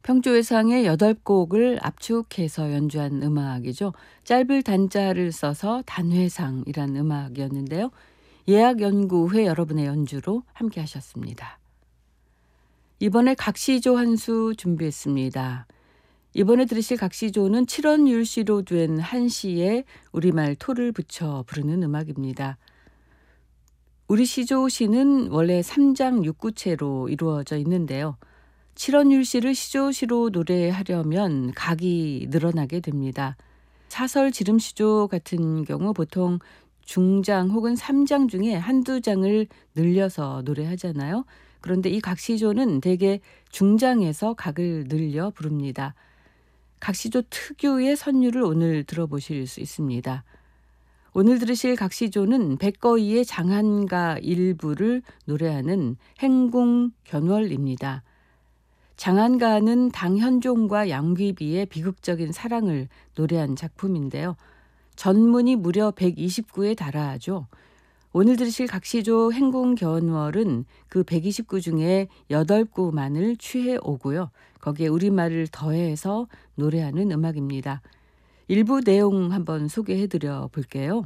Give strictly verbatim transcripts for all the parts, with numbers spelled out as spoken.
평조회상의 여덟 곡을 압축해서 연주한 음악이죠. 짧을 단자를 써서 단회상이란 음악이었는데요. 예약연구회 여러분의 연주로 함께 하셨습니다. 이번에 각시조 한 수 준비했습니다. 이번에 들으실 각시조는 칠원율시로 된 한시에 우리말 토를 붙여 부르는 음악입니다. 우리 시조시는 원래 삼 장 육 구체로 이루어져 있는데요. 칠원율시를 시조시로 노래하려면 각이 늘어나게 됩니다. 사설 지름시조 같은 경우 보통 중장 혹은 삼 장 중에 한두 장을 늘려서 노래하잖아요. 그런데 이 각시조는 대개 중장에서 각을 늘려 부릅니다. 각시조 특유의 선율을 오늘 들어보실 수 있습니다. 오늘 들으실 각시조는 백거이의 장한가 일부를 노래하는 행궁견월입니다. 장한가는 당현종과 양귀비의 비극적인 사랑을 노래한 작품인데요. 전문이 무려 백이십 구에 달하죠. 오늘 들으실 각시조 행궁견월은 그 백이십 구 중에 여덟 구만을 취해 오고요. 거기에 우리말을 더해서 노래하는 음악입니다. 일부 내용 한번 소개해드려 볼게요.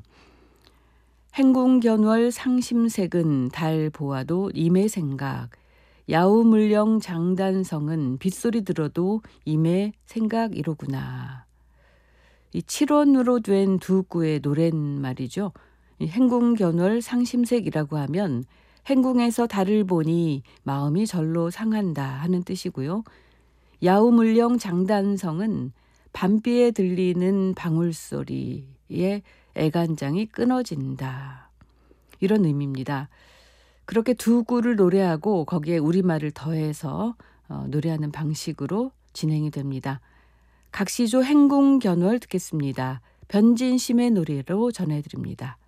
행궁견월 상심색은 달 보아도 임의 생각, 야우물령 장단성은 빗소리 들어도 임의 생각이로구나. 이 칠원으로 된 두 구의 노랫말이죠. 행궁견월 상심색이라고 하면 행궁에서 달을 보니 마음이 절로 상한다 하는 뜻이고요. 야우물령 장단성은 밤비에 들리는 방울소리에 애간장이 끊어진다. 이런 의미입니다. 그렇게 두 구를 노래하고 거기에 우리말을 더해서 어, 노래하는 방식으로 진행이 됩니다. 각시조 행궁견월 듣겠습니다. 변진심의 노래로 전해드립니다.